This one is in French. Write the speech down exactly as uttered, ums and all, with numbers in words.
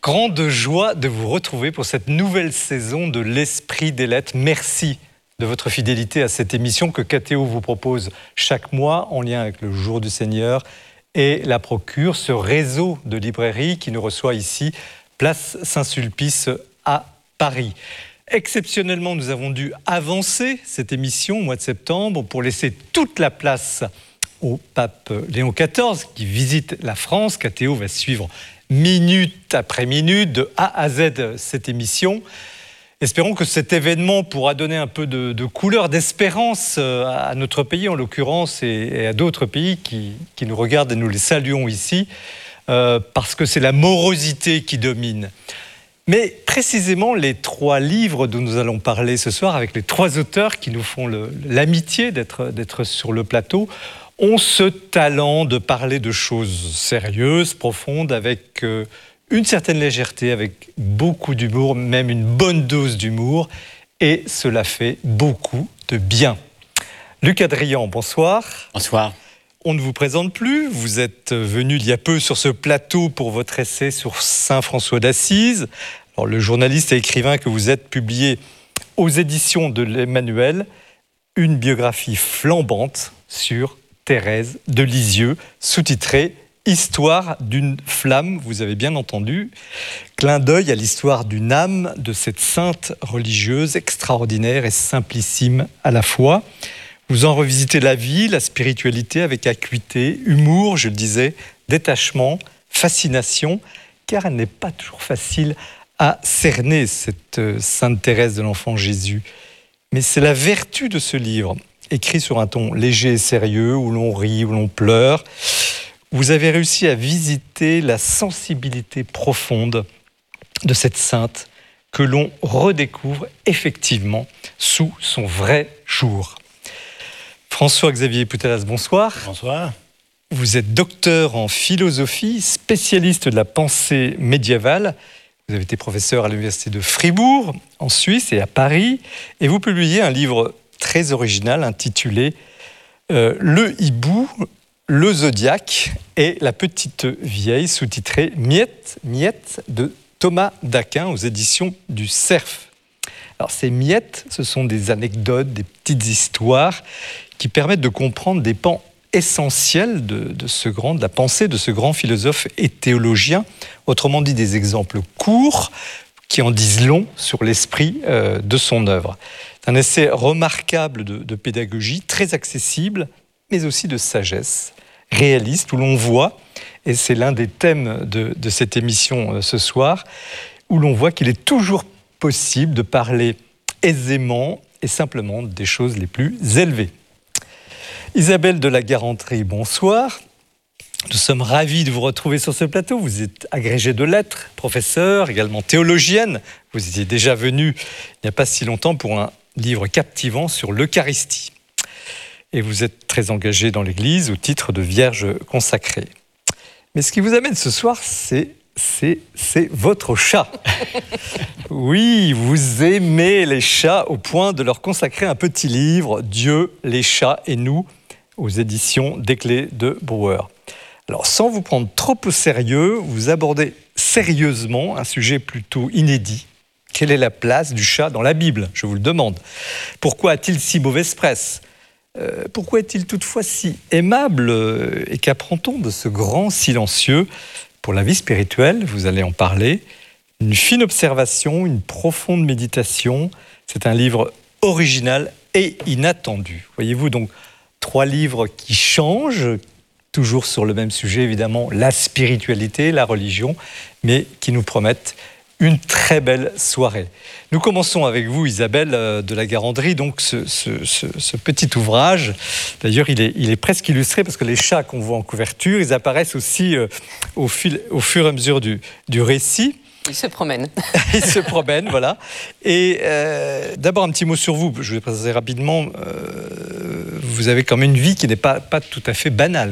Grande joie de vous retrouver pour cette nouvelle saison de l'Esprit des Lettres. Merci de votre fidélité à cette émission que K T O vous propose chaque mois en lien avec le Jour du Seigneur et la Procure, ce réseau de librairies qui nous reçoit ici, place Saint-Sulpice à Paris. Exceptionnellement, nous avons dû avancer cette émission au mois de septembre pour laisser toute la place au pape Léon quatorze qui visite la France. K T O va suivre minute après minute, de A à Z, cette émission. Espérons que cet événement pourra donner un peu de, de couleur, d'espérance à notre pays, en l'occurrence, et, et à d'autres pays qui, qui nous regardent et nous les saluons ici, euh, parce que c'est la morosité qui domine. Mais précisément, les trois livres dont nous allons parler ce soir, avec les trois auteurs qui nous font le, l'amitié d'être, d'être sur le plateau, ont ce talent de parler de choses sérieuses, profondes, avec euh, une certaine légèreté, avec beaucoup d'humour, même une bonne dose d'humour, et cela fait beaucoup de bien. Luc Adrian, bonsoir. Bonsoir. On ne vous présente plus, vous êtes venu il y a peu sur ce plateau pour votre essai sur saint François d'Assise. Alors, le journaliste et écrivain que vous êtes publié aux éditions de l'Emmanuel, une biographie flambante sur Thérèse de Lisieux, sous-titrée « Histoire d'une flamme », vous avez bien entendu. Clin d'œil à l'histoire d'une âme de cette sainte religieuse extraordinaire et simplissime à la fois. Vous en revisitez la vie, la spiritualité avec acuité, humour, je le disais, détachement, fascination, car elle n'est pas toujours facile à cerner, cette sainte Thérèse de l'Enfant Jésus. Mais c'est la vertu de ce livre, écrit sur un ton léger et sérieux, où l'on rit, où l'on pleure. Vous avez réussi à visiter la sensibilité profonde de cette sainte que l'on redécouvre effectivement sous son vrai jour. François-Xavier Putellas, bonsoir. Bonsoir. Vous êtes docteur en philosophie, spécialiste de la pensée médiévale. Vous avez été professeur à l'université de Fribourg, en Suisse, et à Paris. Et vous publiez un livre très original intitulé euh, « Le hibou, le zodiaque et la petite vieille », sous-titré « Miettes, miettes » de Thomas d'Aquin aux éditions du Cerf. Alors ces miettes, ce sont des anecdotes, des petites histoires qui permettent de comprendre des pans essentiels de, de, ce grand, de la pensée de ce grand philosophe et théologien, autrement dit des exemples courts qui en disent long sur l'esprit euh, de son œuvre. C'est un essai remarquable de, de pédagogie, très accessible, mais aussi de sagesse, réaliste, où l'on voit, et c'est l'un des thèmes de, de cette émission euh, ce soir, où l'on voit qu'il est toujours possible de parler aisément et simplement des choses les plus élevées. Isabelle de la Garanterie, bonsoir. Nous sommes ravis de vous retrouver sur ce plateau. Vous êtes agrégée de lettres, professeure, également théologienne. Vous étiez déjà venue il n'y a pas si longtemps pour un livre captivant sur l'Eucharistie. Et vous êtes très engagée dans l'Église au titre de Vierge consacrée. Mais ce qui vous amène ce soir, c'est, c'est, c'est votre chat. Oui, vous aimez les chats au point de leur consacrer un petit livre, Dieu, les chats et nous, aux éditions Desclés de Brouwer. Alors, sans vous prendre trop au sérieux, vous abordez sérieusement un sujet plutôt inédit. Quelle est la place du chat dans la Bible ? Je vous le demande. Pourquoi a-t-il si mauvaise presse ? euh, Pourquoi est-il toutefois si aimable ? Et qu'apprend-on de ce grand silencieux pour la vie spirituelle ? Vous allez en parler. Une fine observation, une profonde méditation. C'est un livre original et inattendu. Voyez-vous, donc, trois livres qui changent, toujours sur le même sujet, évidemment, la spiritualité, la religion, mais qui nous promettent une très belle soirée. Nous commençons avec vous, Isabelle de la Garanderie, donc ce, ce, ce, ce petit ouvrage. D'ailleurs, il est, il est presque illustré parce que les chats qu'on voit en couverture, ils apparaissent aussi euh, au, fil, au fur et à mesure du, du récit. Ils se promènent. Ils se promènent, voilà. Et euh, d'abord, un petit mot sur vous. Je vais présenter rapidement. Euh, vous avez quand même une vie qui n'est pas, pas tout à fait banale.